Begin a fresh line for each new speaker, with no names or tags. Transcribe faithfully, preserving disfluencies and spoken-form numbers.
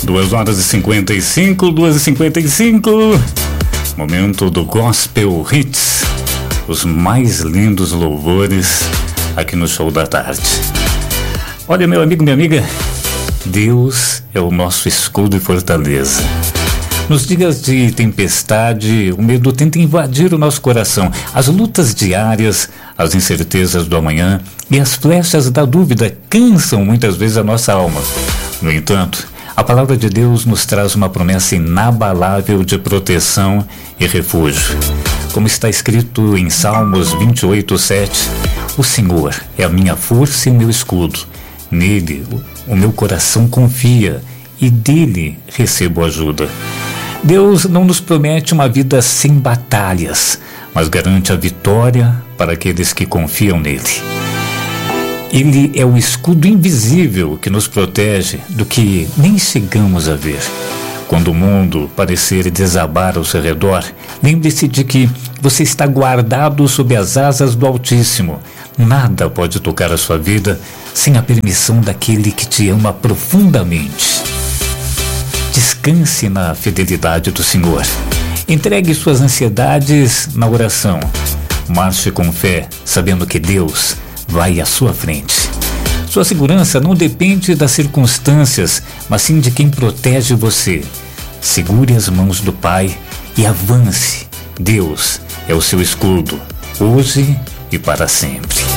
duas horas e cinquenta e cinco, duas e cinquenta e cinco. Momento do Gospel Hits. Os mais lindos louvores aqui no Show da Tarde. Olha, meu amigo, minha amiga, Deus é o nosso escudo e fortaleza. Nos dias de tempestade, o medo tenta invadir o nosso coração. As lutas diárias, as incertezas do amanhã e as flechas da dúvida cansam muitas vezes a nossa alma. No entanto, a palavra de Deus nos traz uma promessa inabalável de proteção e refúgio. Como está escrito em Salmos vinte e oito, sete, o Senhor é a minha força e meu escudo. Nele o meu coração confia e dele recebo ajuda. Deus não nos promete uma vida sem batalhas, mas garante a vitória para aqueles que confiam nele. Ele é o escudo invisível que nos protege do que nem chegamos a ver. Quando o mundo parecer desabar ao seu redor, lembre-se de que você está guardado sob as asas do Altíssimo. Nada pode tocar a sua vida sem a permissão daquele que te ama profundamente. Descanse na fidelidade do Senhor. Entregue suas ansiedades na oração. Marche com fé, sabendo que Deus vai à sua frente. Sua segurança não depende das circunstâncias, mas sim de quem protege você. Segure as mãos do Pai e avance. Deus é o seu escudo, hoje e para sempre.